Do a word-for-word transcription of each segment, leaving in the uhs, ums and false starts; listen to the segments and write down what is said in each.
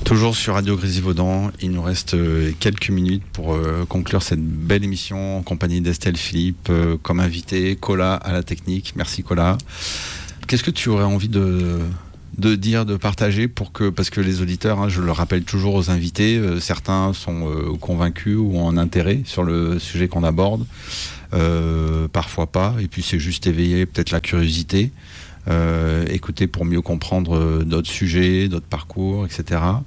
Toujours sur Radio Grésivaudan, il nous reste quelques minutes pour euh, conclure cette belle émission en compagnie d'Estelle Philippe, euh, comme invité, Cola à la technique. Merci Cola. Qu'est-ce que tu aurais envie de, de dire, de partager pour que, parce que les auditeurs, hein, je le rappelle toujours aux invités, euh, certains sont euh, convaincus ou en intérêt sur le sujet qu'on aborde, euh, parfois pas, et puis c'est juste éveiller peut-être la curiosité. Euh, écouter pour mieux comprendre euh, d'autres sujets, d'autres parcours, et cetera.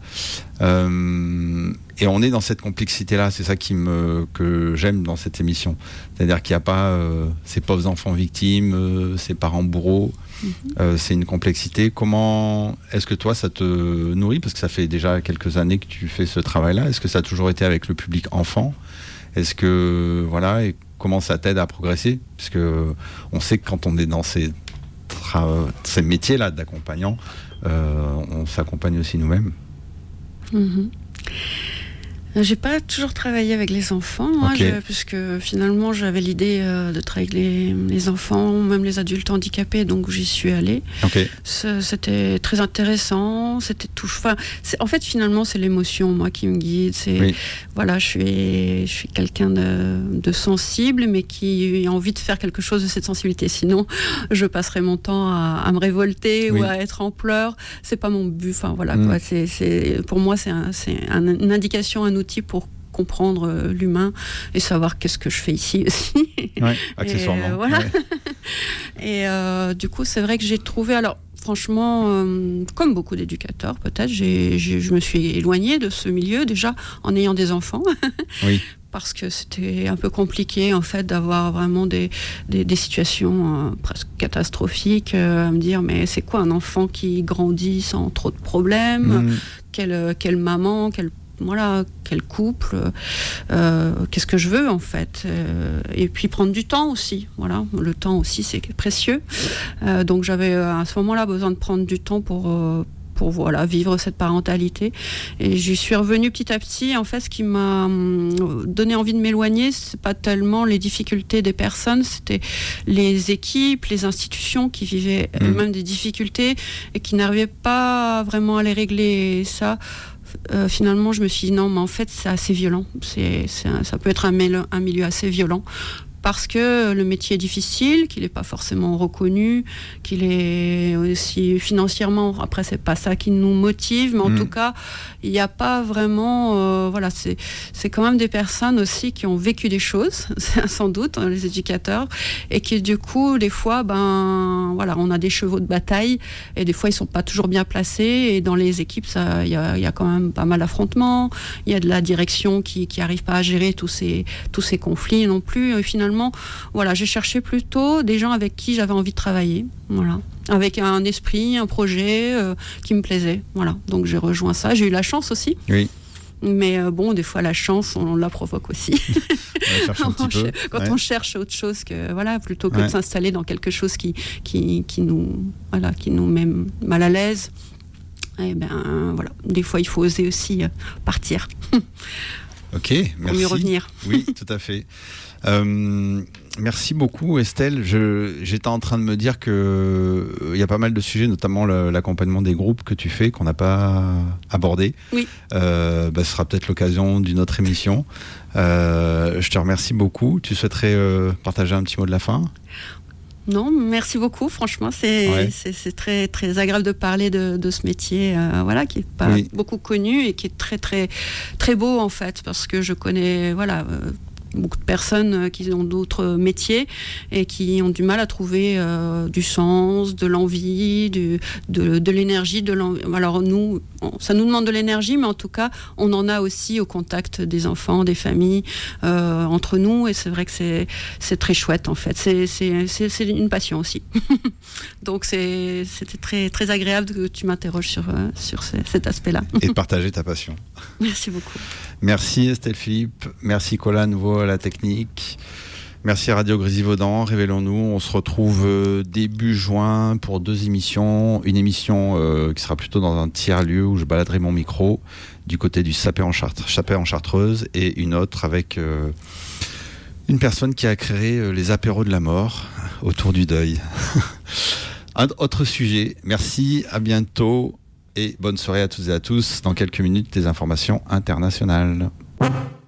Euh, et on est dans cette complexité-là, c'est ça qui me, que j'aime dans cette émission. C'est-à-dire qu'il n'y a pas euh, ces pauvres enfants victimes, euh, ces parents bourreaux, mm-hmm. euh, c'est une complexité. Comment est-ce que toi ça te nourrit ? Parce que ça fait déjà quelques années que tu fais ce travail-là. Est-ce que ça a toujours été avec le public enfant ? Est-ce que, voilà, et comment ça t'aide à progresser ? Parce que on sait que quand on est dans ces ces métiers-là d'accompagnant, euh, on s'accompagne aussi nous-mêmes. Mmh. J'ai pas toujours travaillé avec les enfants, hein, okay. je, puisque finalement j'avais l'idée euh, de travailler avec les, les enfants, même les adultes handicapés, donc j'y suis allée. Okay. C'était très intéressant, c'était tout. Enfin, c'est, en fait, finalement, c'est l'émotion, moi, qui me guide. C'est, oui. voilà, je suis, je suis quelqu'un de, de sensible, mais qui a envie de faire quelque chose de cette sensibilité. Sinon, je passerai mon temps à, à me révolter oui. ou à être en pleurs. C'est pas mon but. Enfin, voilà, mm. quoi. C'est, c'est, pour moi, c'est, un, c'est un, une indication, un outil pour comprendre euh, l'humain et savoir qu'est-ce que je fais ici aussi. Ouais, accessoirement. Et, euh, voilà. Ouais. Et euh, du coup, c'est vrai que j'ai trouvé... Alors, franchement, euh, comme beaucoup d'éducateurs, peut-être, j'ai, j'ai, je me suis éloignée de ce milieu, déjà, en ayant des enfants. Oui. Parce que c'était un peu compliqué, en fait, d'avoir vraiment des, des, des situations euh, presque catastrophiques, euh, à me dire, mais c'est quoi un enfant qui grandit sans trop de problèmes mmh. quelle, quelle maman, quelle voilà, quel couple, euh, qu'est-ce que je veux en fait, euh, et puis prendre du temps aussi, voilà, le temps aussi c'est précieux, euh, donc j'avais à ce moment-là besoin de prendre du temps pour, euh, pour voilà, vivre cette parentalité, et j'y suis revenue petit à petit. En fait, ce qui m'a donné envie de m'éloigner, c'est pas tellement les difficultés des personnes, c'était les équipes, les institutions qui vivaient mmh. elles-mêmes des difficultés et qui n'arrivaient pas vraiment à les régler, et ça Euh, finalement, je me suis dit non, mais en fait, c'est assez violent. C'est, c'est un, ça peut être un milieu, un milieu assez violent parce que le métier est difficile, qu'il n'est pas forcément reconnu, qu'il est aussi financièrement. Après, c'est pas ça qui nous motive, mais en mmh. tout cas, il n'y a pas vraiment. Euh, voilà, c'est, c'est quand même des personnes aussi qui ont vécu des choses, sans doute, les éducateurs, et qui du coup, des fois, ben, voilà, on a des chevaux de bataille, et des fois, ils sont pas toujours bien placés. Et dans les équipes, ça, il y a, il y a quand même pas mal d'affrontements. Il y a de la direction qui qui arrive pas à gérer tous ces tous ces conflits non plus. Et finalement, voilà, j'ai cherché plutôt des gens avec qui j'avais envie de travailler, voilà, avec un esprit, un projet euh, qui me plaisait, voilà. Donc j'ai rejoint ça. J'ai eu la chance aussi. Oui. Mais euh, bon, des fois la chance, on la provoque aussi. On un petit peu. Quand ouais. on cherche autre chose que voilà, plutôt que ouais. de s'installer dans quelque chose qui qui qui nous voilà, qui nous met mal à l'aise. Eh ben voilà, des fois il faut oser aussi euh, partir. Ok, merci. Pour mieux revenir. Oui, tout à fait. Euh, merci beaucoup Estelle. Je, j'étais en train de me dire qu'il euh, y a pas mal de sujets, notamment le, l'accompagnement des groupes que tu fais, qu'on n'a pas abordé. Oui. Euh, bah, ce sera peut-être l'occasion d'une autre émission. Euh, je te remercie beaucoup. Tu souhaiterais euh, partager un petit mot de la fin ? Non, merci beaucoup. Franchement, c'est, ouais. c'est, c'est très, très agréable de parler de, de ce métier, euh, voilà, qui n'est pas oui. beaucoup connu et qui est très, très, très beau en fait, parce que je connais, voilà. Euh, beaucoup de personnes qui ont d'autres métiers et qui ont du mal à trouver euh, du sens, de l'envie, du, de, de l'énergie. De l'envie. Alors nous, on, ça nous demande de l'énergie, mais en tout cas, on en a aussi au contact des enfants, des familles, euh, entre nous, et c'est vrai que c'est, c'est très chouette en fait. C'est, c'est, c'est, c'est une passion aussi. Donc c'est, c'était très, très agréable que tu m'interroges sur, euh, sur ce, cet aspect-là. Et de partager ta passion. Merci beaucoup. Merci Estelle Philippe, merci Cola à nouveau à la technique, merci Radio Grésivaudan, Révélons-nous, on se retrouve euh, début juin pour deux émissions, une émission euh, qui sera plutôt dans un tiers-lieu où je baladerai mon micro du côté du Sapé en, Chartre, Sapé en Chartreuse, et une autre avec euh, une personne qui a créé euh, les apéros de la mort autour du deuil. Un autre sujet, merci, à bientôt. et bonne soirée à toutes et à tous. Dans quelques minutes, des informations internationales.